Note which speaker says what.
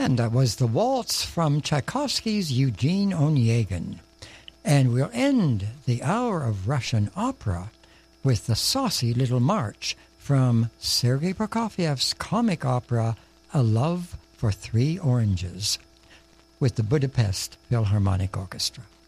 Speaker 1: And that was the waltz from Tchaikovsky's Eugene Onegin. And we'll end the hour of Russian opera with the saucy little march from Sergei Prokofiev's comic opera A Love for Three Oranges with the Budapest Philharmonic Orchestra.